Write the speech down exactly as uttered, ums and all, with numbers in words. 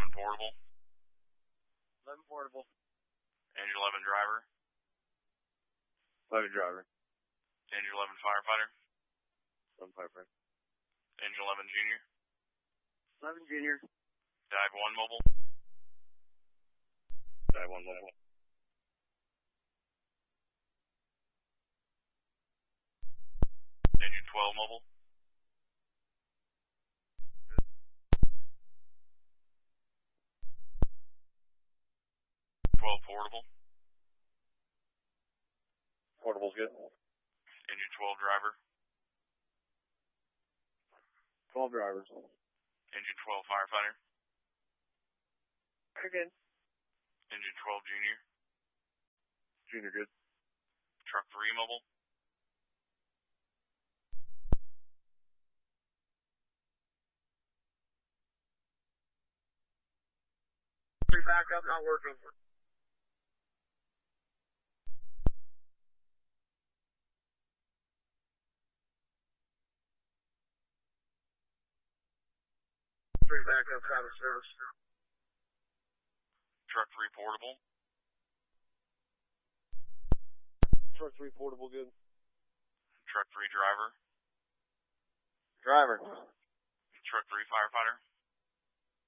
eleven portable. eleven portable. Engine eleven driver. eleven driver. Engine eleven firefighter. eleven firefighter. Engine eleven junior. eleven junior. Dive one mobile. Dive one mobile. Engine twelve mobile. twelve portable. Portable's good. Engine twelve driver. twelve drivers. Engine twelve firefighter. Very good. Engine twelve junior. Junior good. Truck three mobile. Three backup not working. Three backup out of service. Truck three portable. Truck three portable good. Truck three driver. Driver. Truck three firefighter.